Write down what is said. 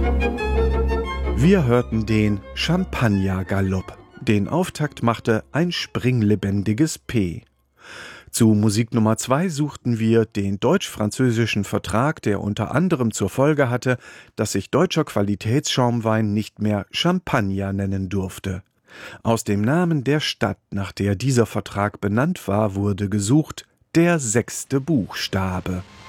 Wir hörten den Champagner-Galopp. Den Auftakt machte ein springlebendiges P. Zu Musik Nummer 2 suchten wir den deutsch-französischen Vertrag, der unter anderem zur Folge hatte, dass sich deutscher Qualitätsschaumwein nicht mehr Champagner nennen durfte. Aus dem Namen der Stadt, nach der dieser Vertrag benannt war, wurde gesucht der 6. Buchstabe.